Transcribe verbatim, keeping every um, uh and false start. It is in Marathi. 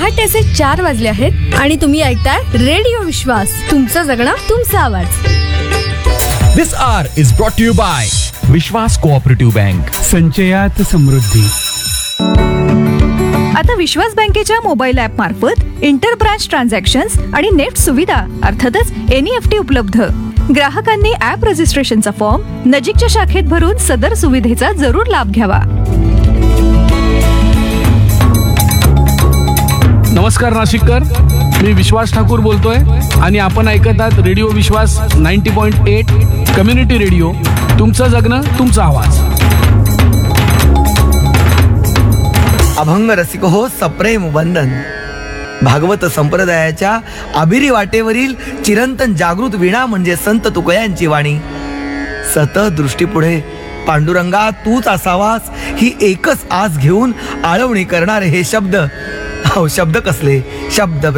पहाटेचे चार वाजले आहेत आणि तुम्ही ऐकताय रेडिओ विश्वास, तुमचं जगणं तुमचा आवाज. This hour is brought to you by Vishwas cooperative bank. संचयात समृद्धी. आता विश्वास बँकेच्या मोबाईल ऍप मार्फत इंटर ब्रांच ट्रान्झॅक्शन्स आणि नेट सुविधा अर्थातच एन ई एफ टी उपलब्ध. ग्राहकांनी ऍप रजिस्ट्रेशनचा फॉर्म नजीकच्या शाखेत भरून सदर सुविधेचा जरूर लाभ घ्यावा. नमस्कार नाशिककर, मी विश्वास ठाकूर बोलतोय आणि आपण ऐकत आहात रेडिओ विश्वास ninety point eight community radio, तुमचं जगणं तुमचा आवाज. अभंग रसिक हो सप्रेम वंदन. भागवत संप्रदायाच्या आबिरी वाटेवरील चिरंतन जागृत वीणा म्हणजे संत तुकयांची वाणी. सतत दृष्टीपुढे पांडुरंगा तूच असावास ही एकच आस घेऊन आळवणी करणारे हे शब्द. हो शब्द कसले, शब्द